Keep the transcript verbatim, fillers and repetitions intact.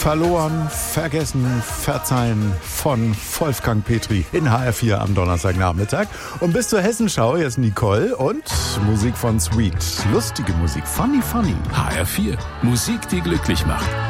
Verloren, vergessen, verzeihen von Wolfgang Petri in H R vier am Donnerstagnachmittag. Und bis zur Hessenschau, hier ist Nicole und Musik von Sweet. Lustige Musik, funny, funny. H R vier, Musik, die glücklich macht.